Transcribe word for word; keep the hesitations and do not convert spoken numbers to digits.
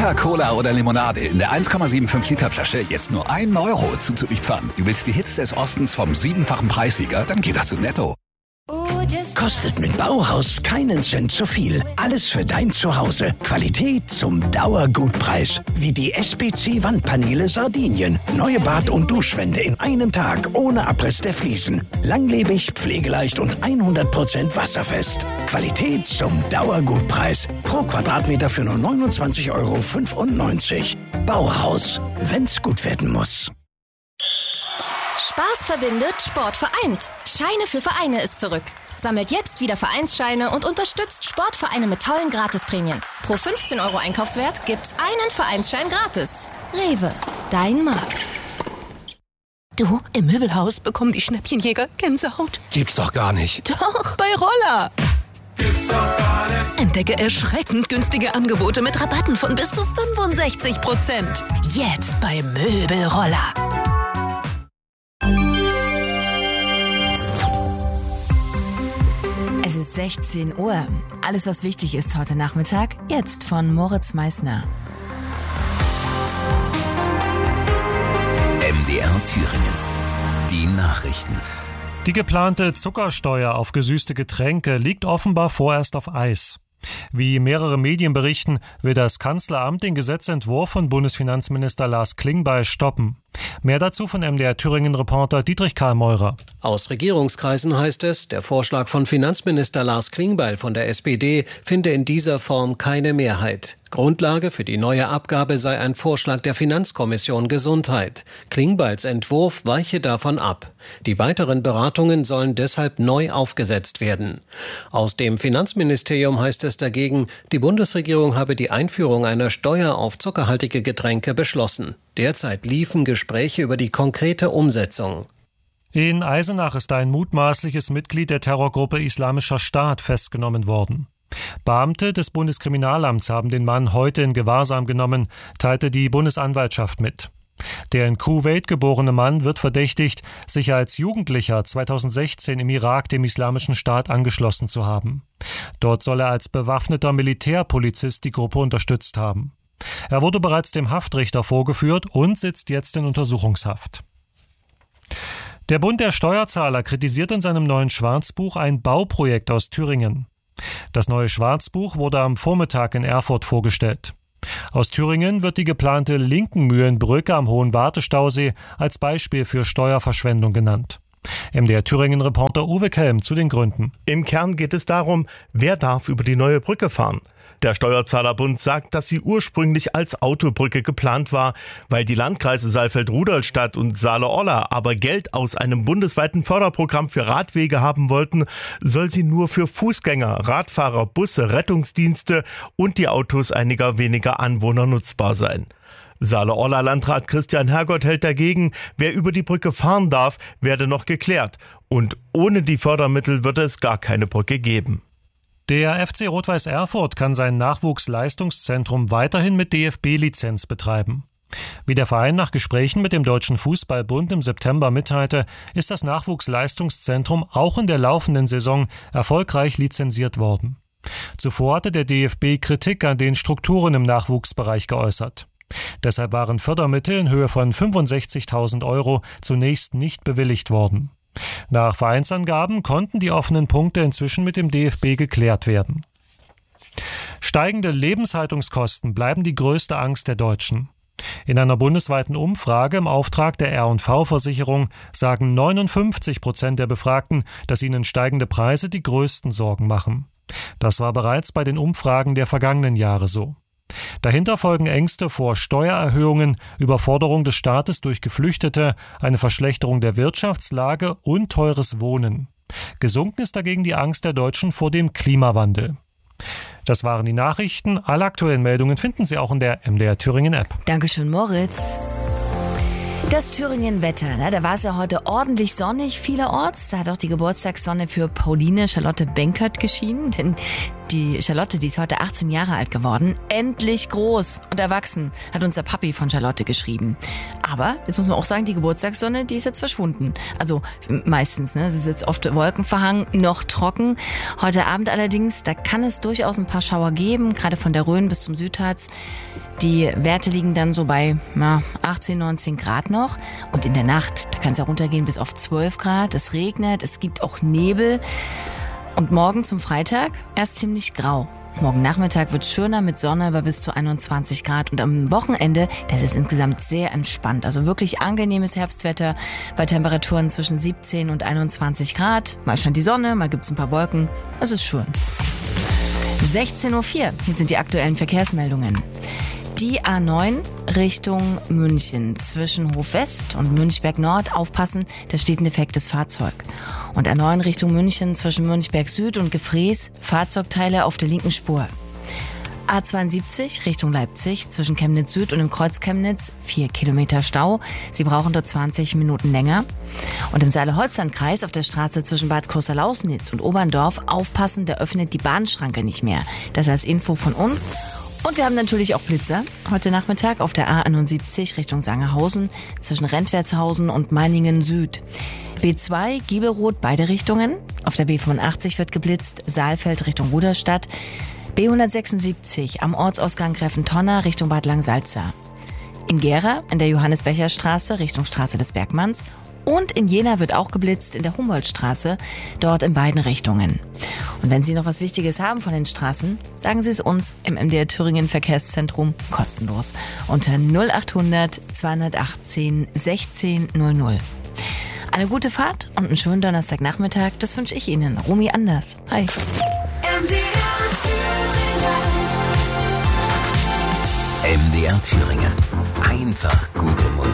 Fanta, Cola oder Limonade in der eins Komma fünfundsiebzig Liter Flasche jetzt nur einen Euro zuzüglich Pfand. Du willst die Hits des Ostens vom siebenfachen Preissieger? Dann geht das zu Netto. Kostet mit Bauhaus keinen Cent zu viel. Alles für dein Zuhause. Qualität zum Dauergutpreis. Wie die S B C-Wandpaneele Sardinien. Neue Bad- und Duschwände in einem Tag ohne Abriss der Fliesen. Langlebig, pflegeleicht und hundert Prozent wasserfest. Qualität zum Dauergutpreis. Pro Quadratmeter für nur neunundzwanzig Euro fünfundneunzig. Bauhaus. Wenn's gut werden muss. Spaß verbindet, Sport vereint. Scheine für Vereine ist zurück. Sammelt jetzt wieder Vereinsscheine und unterstützt Sportvereine mit tollen Gratisprämien. Pro fünfzehn Euro Einkaufswert gibt's einen Vereinsschein gratis. Rewe, dein Markt. Du, im Möbelhaus bekommen die Schnäppchenjäger Gänsehaut. Gibt's doch gar nicht. Doch, bei Roller. Gibt's doch gar nicht. Entdecke erschreckend günstige Angebote mit Rabatten von bis zu fünfundsechzig Prozent. Jetzt bei Möbelroller. Es ist sechzehn Uhr. Alles, was wichtig ist heute Nachmittag, jetzt von Moritz Meissner. M D R Thüringen. Die Nachrichten. Die geplante Zuckersteuer auf gesüßte Getränke liegt offenbar vorerst auf Eis. Wie mehrere Medien berichten, will das Kanzleramt den Gesetzentwurf von Bundesfinanzminister Lars Klingbeil stoppen. Mehr dazu von M D R Thüringen-Reporter Dietrich Karl Meurer. Aus Regierungskreisen heißt es, der Vorschlag von Finanzminister Lars Klingbeil von der S P D finde in dieser Form keine Mehrheit. Grundlage für die neue Abgabe sei ein Vorschlag der Finanzkommission Gesundheit. Klingbeils Entwurf weiche davon ab. Die weiteren Beratungen sollen deshalb neu aufgesetzt werden. Aus dem Finanzministerium heißt es dagegen, die Bundesregierung habe die Einführung einer Steuer auf zuckerhaltige Getränke beschlossen. Derzeit liefen Gespräche über die konkrete Umsetzung. In Eisenach ist ein mutmaßliches Mitglied der Terrorgruppe Islamischer Staat festgenommen worden. Beamte des Bundeskriminalamts haben den Mann heute in Gewahrsam genommen, teilte die Bundesanwaltschaft mit. Der in Kuwait geborene Mann wird verdächtigt, sich als Jugendlicher zweitausendsechzehn im Irak dem Islamischen Staat angeschlossen zu haben. Dort soll er als bewaffneter Militärpolizist die Gruppe unterstützt haben. Er wurde bereits dem Haftrichter vorgeführt und sitzt jetzt in Untersuchungshaft. Der Bund der Steuerzahler kritisiert in seinem neuen Schwarzbuch ein Bauprojekt aus Thüringen. Das neue Schwarzbuch wurde am Vormittag in Erfurt vorgestellt. Aus Thüringen wird die geplante Linkenmühlenbrücke am Hohen Wartestausee als Beispiel für Steuerverschwendung genannt. M D R Thüringen-Reporter Uwe Kelm zu den Gründen. Im Kern geht es darum, wer darf über die neue Brücke fahren. Der Steuerzahlerbund sagt, dass sie ursprünglich als Autobrücke geplant war. Weil die Landkreise Saalfeld-Rudolstadt und Saale-Orla aber Geld aus einem bundesweiten Förderprogramm für Radwege haben wollten, soll sie nur für Fußgänger, Radfahrer, Busse, Rettungsdienste und die Autos einiger weniger Anwohner nutzbar sein. Saale-Orla-Landrat Christian Hergott hält dagegen, wer über die Brücke fahren darf, werde noch geklärt. Und ohne die Fördermittel würde es gar keine Brücke geben. Der F C Rot-Weiß Erfurt kann sein Nachwuchsleistungszentrum weiterhin mit D F B-Lizenz betreiben. Wie der Verein nach Gesprächen mit dem Deutschen Fußballbund im September mitteilte, ist das Nachwuchsleistungszentrum auch in der laufenden Saison erfolgreich lizenziert worden. Zuvor hatte der D F B Kritik an den Strukturen im Nachwuchsbereich geäußert. Deshalb waren Fördermittel in Höhe von fünfundsechzigtausend Euro zunächst nicht bewilligt worden. Nach Vereinsangaben konnten die offenen Punkte inzwischen mit dem D F B geklärt werden. Steigende Lebenshaltungskosten bleiben die größte Angst der Deutschen. In einer bundesweiten Umfrage im Auftrag der R und V-Versicherung sagen neunundfünfzig Prozent der Befragten, dass ihnen steigende Preise die größten Sorgen machen. Das war bereits bei den Umfragen der vergangenen Jahre so. Dahinter folgen Ängste vor Steuererhöhungen, Überforderung des Staates durch Geflüchtete, eine Verschlechterung der Wirtschaftslage und teures Wohnen. Gesunken ist dagegen die Angst der Deutschen vor dem Klimawandel. Das waren die Nachrichten. Alle aktuellen Meldungen finden Sie auch in der M D R Thüringen App. Dankeschön, Moritz. Das Thüringen-Wetter, ne? Da war es ja heute ordentlich sonnig vielerorts. Da hat auch die Geburtstagssonne für Pauline Charlotte Benkert geschienen. Denn Die Charlotte, die ist heute achtzehn Jahre alt geworden. Endlich groß und erwachsen, hat uns der Papi von Charlotte geschrieben. Aber, jetzt muss man auch sagen, die Geburtstagssonne, die ist jetzt verschwunden. Also meistens, ne? Sie ist jetzt oft wolkenverhangen, noch trocken. Heute Abend allerdings, da kann es durchaus ein paar Schauer geben, gerade von der Rhön bis zum Südharz. Die Werte liegen dann so bei na, achtzehn, neunzehn Grad noch. Und in der Nacht, da kann es ja runtergehen bis auf zwölf Grad. Es regnet, es gibt auch Nebel. Und morgen zum Freitag erst ziemlich grau. Morgen Nachmittag wird schöner mit Sonne bei bis zu einundzwanzig Grad. Und am Wochenende, das ist insgesamt sehr entspannt. Also wirklich angenehmes Herbstwetter bei Temperaturen zwischen siebzehn und einundzwanzig Grad. Mal scheint die Sonne, mal gibt's ein paar Wolken. Es ist schön. sechzehn Uhr vier, hier sind die aktuellen Verkehrsmeldungen. Die A neun Richtung München zwischen Hof West und Münchberg Nord. Aufpassen, da steht ein defektes Fahrzeug. Und A neun Richtung München zwischen Münchberg Süd und Gefrees. Fahrzeugteile auf der linken Spur. A zweiundsiebzig Richtung Leipzig zwischen Chemnitz Süd und dem Kreuz Chemnitz. Vier Kilometer Stau. Sie brauchen dort zwanzig Minuten länger. Und im Saale-Holstein-Kreis auf der Straße zwischen Bad Großer-Lausnitz und Oberndorf. Aufpassen, da öffnet die Bahnschranke nicht mehr. Das als Info von uns. Und wir haben natürlich auch Blitzer. Heute Nachmittag auf der A einundsiebzig Richtung Sangerhausen zwischen Rentwertshausen und Meiningen Süd. B zwei, Giebelroth, beide Richtungen. Auf der B fünfundachtzig wird geblitzt, Saalfeld Richtung Ruderstadt. B hundertsechsundsiebzig am Ortsausgang Greffentonner Richtung Bad Langsalza. In Gera in der Johannes-Becher-Straße Richtung Straße des Bergmanns. Und in Jena wird auch geblitzt in der Humboldtstraße, dort in beiden Richtungen. Und wenn Sie noch was Wichtiges haben von den Straßen, sagen Sie es uns im M D R Thüringen Verkehrszentrum kostenlos unter null achthundert zweihundertachtzehn sechzehn null null. Eine gute Fahrt und einen schönen Donnerstagnachmittag, das wünsche ich Ihnen. Romy Anders. Hi. M D R Thüringen. Einfach gute Musik.